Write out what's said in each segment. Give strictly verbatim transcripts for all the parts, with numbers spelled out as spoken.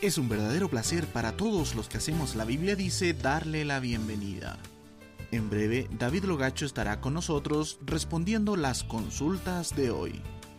Es un verdadero placer para todos los que hacemos La Biblia Dice darle la bienvenida. En breve, David Logacho estará con nosotros respondiendo las consultas de hoy.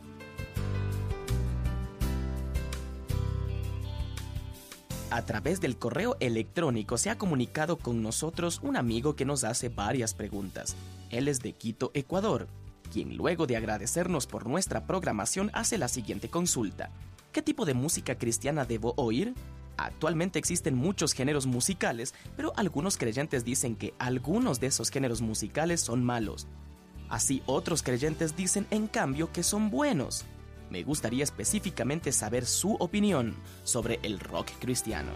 A través del correo electrónico se ha comunicado con nosotros un amigo que nos hace varias preguntas. Él es de Quito, Ecuador, quien luego de agradecernos por nuestra programación hace la siguiente consulta. ¿Qué tipo de música cristiana debo oír? Actualmente existen muchos géneros musicales, pero algunos creyentes dicen que algunos de esos géneros musicales son malos. Así otros creyentes dicen en cambio que son buenos. Me gustaría específicamente saber su opinión sobre el rock cristiano.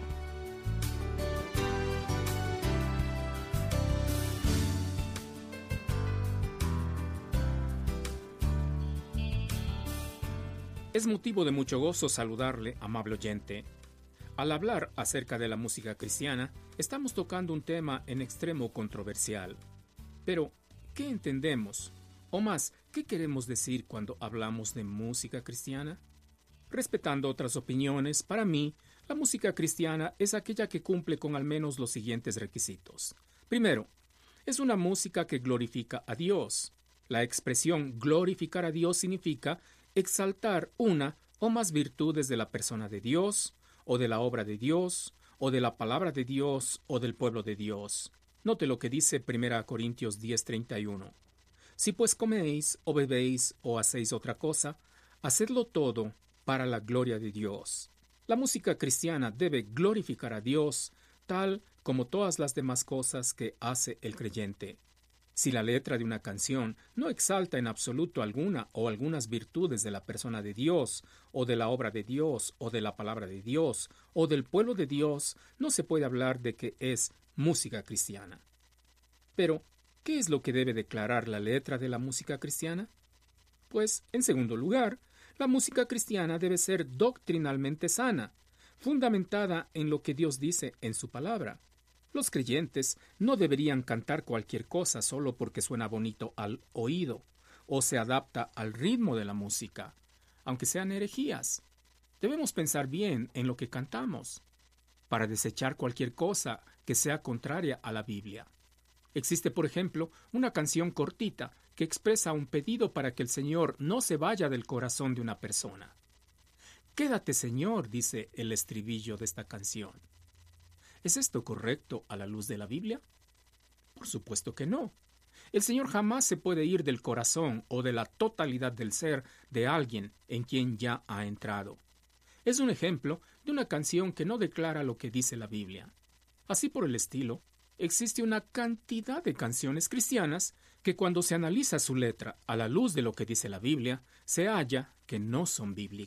Es motivo de mucho gozo saludarle, amable oyente. Al hablar acerca de la música cristiana, estamos tocando un tema en extremo controversial. Pero, ¿qué entendemos? O más, ¿qué queremos decir cuando hablamos de música cristiana? Respetando otras opiniones, para mí, la música cristiana es aquella que cumple con al menos los siguientes requisitos. Primero, es una música que glorifica a Dios. La expresión glorificar a Dios significa exaltar una o más virtudes de la persona de Dios, o de la obra de Dios, o de la palabra de Dios, o del pueblo de Dios. Note lo que dice primera Corintios diez treinta y uno. Si pues coméis, o bebéis, o hacéis otra cosa, hacedlo todo para la gloria de Dios. La música cristiana debe glorificar a Dios, tal como todas las demás cosas que hace el creyente. Si la letra de una canción no exalta en absoluto alguna o algunas virtudes de la persona de Dios, o de la obra de Dios, o de la palabra de Dios, o del pueblo de Dios, no se puede hablar de que es música cristiana. Pero, ¿qué es lo que debe declarar la letra de la música cristiana? Pues, en segundo lugar, la música cristiana debe ser doctrinalmente sana, fundamentada en lo que Dios dice en su palabra. Los creyentes no deberían cantar cualquier cosa solo porque suena bonito al oído o se adapta al ritmo de la música, aunque sean herejías. Debemos pensar bien en lo que cantamos, para desechar cualquier cosa que sea contraria a la Biblia. Existe, por ejemplo, una canción cortita que expresa un pedido para que el Señor no se vaya del corazón de una persona. «Quédate, Señor», dice el estribillo de esta canción. ¿Es esto correcto a la luz de la Biblia? Por supuesto que no. El Señor jamás se puede ir del corazón o de la totalidad del ser de alguien en quien ya ha entrado. Es un ejemplo de una canción que no declara lo que dice la Biblia. Así por el estilo, existe una cantidad de canciones cristianas que cuando se analiza su letra a la luz de lo que dice la Biblia, se halla que no son bíblicas.